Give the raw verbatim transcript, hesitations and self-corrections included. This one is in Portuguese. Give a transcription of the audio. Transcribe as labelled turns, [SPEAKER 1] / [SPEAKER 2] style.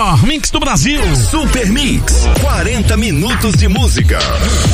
[SPEAKER 1] melhor mix do Brasil.
[SPEAKER 2] Super Mix, quarenta minutos de música.